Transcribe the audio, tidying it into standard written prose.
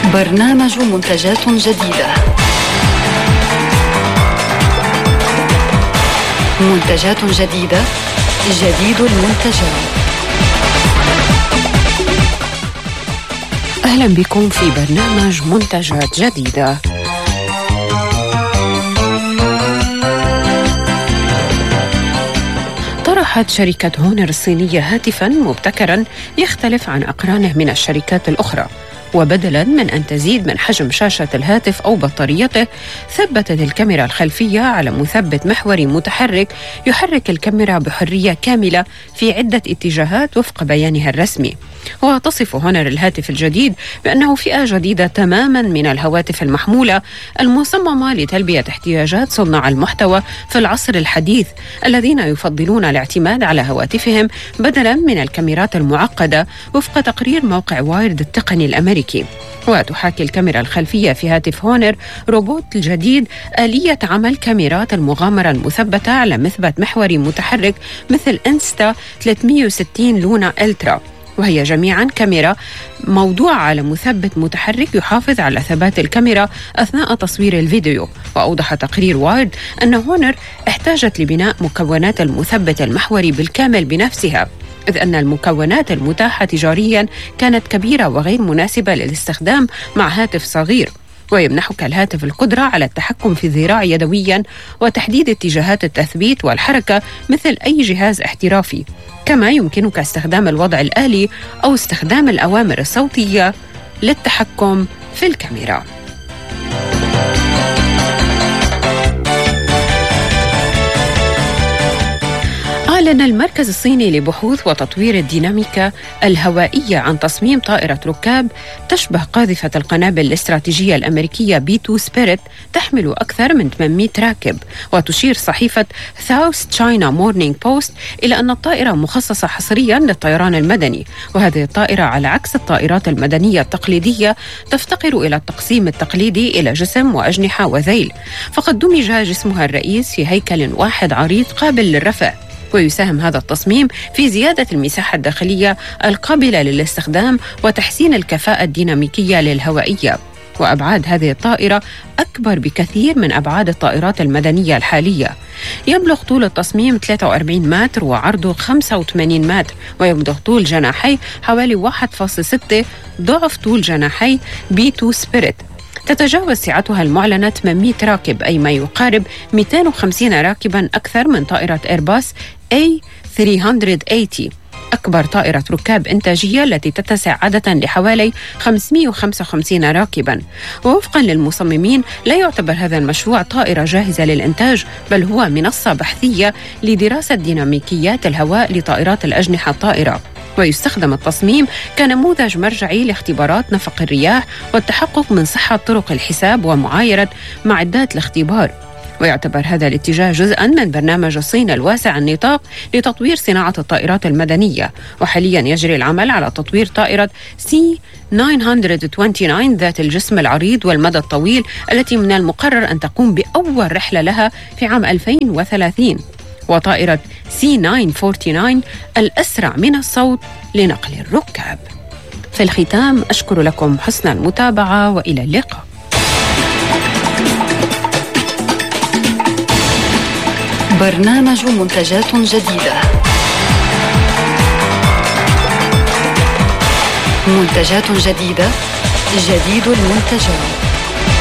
برنامج منتجات جديدة. منتجات جديدة، جديد المنتجات. أهلا بكم في برنامج منتجات جديدة. طرحت شركة هونر الصينية هاتفاً مبتكراً يختلف عن أقرانه من الشركات الأخرى، وبدلاً من أن تزيد من حجم شاشة الهاتف أو بطاريته، ثبتت الكاميرا الخلفية على مثبت محوري متحرك يحرك الكاميرا بحرية كاملة في عدة اتجاهات وفق بيانها الرسمي. وتصف هونر الهاتف الجديد بأنه فئة جديدة تماماً من الهواتف المحمولة المصممة لتلبية احتياجات صناع المحتوى في العصر الحديث الذين يفضلون الاعتماد على هواتفهم بدلاً من الكاميرات المعقدة، وفق تقرير موقع وايرد التقني الأمريكي. وتحاكي الكاميرا الخلفية في هاتف هونر روبوت الجديد آلية عمل كاميرات المغامرة المثبتة على مثبت محوري متحرك مثل انستا 360 لونا الترا، وهي جميعاً كاميرا موضوعة على مثبت متحرك يحافظ على ثبات الكاميرا أثناء تصوير الفيديو. وأوضح تقرير وايرد أن هونر احتاجت لبناء مكونات المثبت المحوري بالكامل بنفسها، إذ أن المكونات المتاحة تجارياً كانت كبيرة وغير مناسبة للاستخدام مع هاتف صغير. ويمنحك الهاتف القدرة على التحكم في الذراع يدوياً وتحديد اتجاهات التثبيت والحركة مثل أي جهاز احترافي. كما يمكنك استخدام الوضع الآلي أو استخدام الأوامر الصوتية للتحكم في الكاميرا. أعلن المركز الصيني لبحوث وتطوير الديناميكا الهوائية عن تصميم طائرة ركاب تشبه قاذفة القنابل الاستراتيجية الأمريكية B2 Spirit تحمل أكثر من 800 راكب. وتشير صحيفة South China Morning Post إلى أن الطائرة مخصصة حصرياً للطيران المدني، وهذه الطائرة على عكس الطائرات المدنية التقليدية تفتقر إلى التقسيم التقليدي إلى جسم وأجنحة وذيل، فقد دمج جسمها الرئيس في هيكل واحد عريض قابل للرفع. ويساهم هذا التصميم في زيادة المساحة الداخلية القابلة للاستخدام وتحسين الكفاءة الديناميكية للهوائية. وأبعاد هذه الطائرة أكبر بكثير من أبعاد الطائرات المدنية الحالية. يبلغ طول التصميم 43 متر وعرضه 85 متر، ويبلغ طول جناحي حوالي 1.6 ضعف طول جناحي B2 Spirit. تتجاوز سعتها المعلنة 800 راكب، أي ما يقارب 250 راكباً أكثر من طائرة إيرباص A380، أكبر طائرة ركاب إنتاجية التي تتسع عادة لحوالي 555 راكباً. ووفقاً للمصممين لا يعتبر هذا المشروع طائرة جاهزة للإنتاج، بل هو منصة بحثية لدراسة ديناميكيات الهواء لطائرات الأجنحة الطائرة. ويستخدم التصميم كنموذج مرجعي لاختبارات نفق الرياح والتحقق من صحة طرق الحساب ومعايرة معدات الاختبار. ويعتبر هذا الاتجاه جزءاً من برنامج الصين الواسع النطاق لتطوير صناعة الطائرات المدنية. وحالياً يجري العمل على تطوير طائرة C929 ذات الجسم العريض والمدى الطويل، التي من المقرر أن تقوم بأول رحلة لها في عام 2030. وطائرة C949 الأسرع من الصوت لنقل الركاب. في الختام أشكر لكم حسن المتابعة وإلى اللقاء. برنامج منتجات جديدة. منتجات جديدة، جديد المنتجات.